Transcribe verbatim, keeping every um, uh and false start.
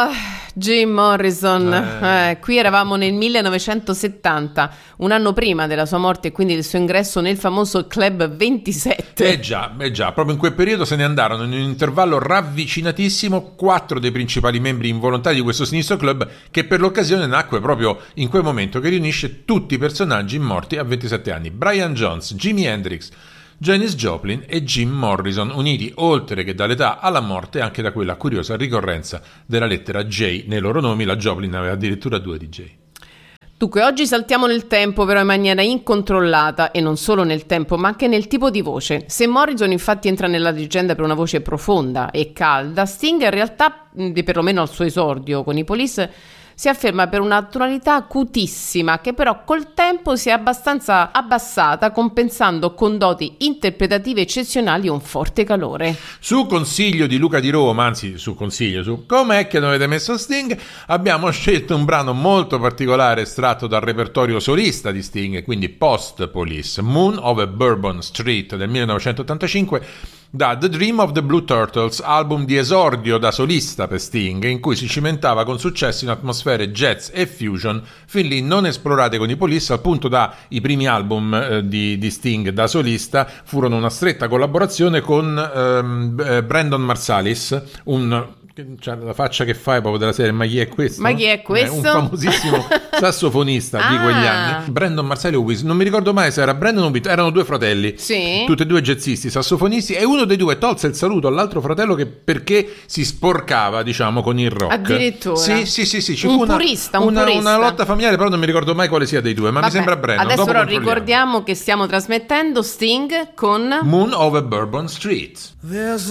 Oh, Jim Morrison, eh. Eh, qui eravamo nel millenovecentosettanta, un anno prima della sua morte e quindi del suo ingresso nel famoso Club ventisette. Eh già, eh già, proprio in quel periodo se ne andarono in un intervallo ravvicinatissimo quattro dei principali membri involontari di questo sinistro club, che per l'occasione nacque proprio in quel momento, che riunisce tutti i personaggi morti a ventisette anni: Brian Jones, Jimi Hendrix, Janis Joplin e Jim Morrison, uniti oltre che dall'età alla morte anche da quella curiosa ricorrenza della lettera J nei loro nomi. La Joplin aveva addirittura due di J. Dunque, oggi saltiamo nel tempo però in maniera incontrollata, e non solo nel tempo ma anche nel tipo di voce. Se Morrison infatti entra nella leggenda per una voce profonda e calda, Sting in realtà, perlomeno al suo esordio con i Police, si afferma per una tonalità acutissima che però col tempo si è abbastanza abbassata, compensando con doti interpretative eccezionali e un forte calore. Su consiglio di Luca di Roma, anzi su consiglio su com'è che non avete messo Sting, abbiamo scelto un brano molto particolare estratto dal repertorio solista di Sting, quindi post Police, Moon over Bourbon Street del millenovecentottantacinque, da The Dream of the Blue Turtles, album di esordio da solista per Sting, in cui si cimentava con successo in atmosfere jazz e fusion fin lì non esplorate con i Police, al punto da i primi album eh, di, di Sting da solista furono una stretta collaborazione con ehm, Brandon Marsalis, un... C'ha la faccia che fai proprio della serie, ma chi è questo? Ma chi è questo? È un famosissimo sassofonista ah. di quegli anni, Brandon Marsalis, non mi ricordo mai se era Brandon o Vito, erano due fratelli, sì. tutti e due jazzisti, sassofonisti, e uno dei due tolse il saluto all'altro fratello che perché si sporcava, diciamo, con il rock. Addirittura? Sì, sì, sì, sì. Ci un fu una, purista, un una, purista. una lotta familiare, però non mi ricordo mai quale sia dei due, ma Vabbè, mi sembra Brandon. Adesso Dopo però ricordiamo che stiamo trasmettendo Sting con Moon over Bourbon Street. There's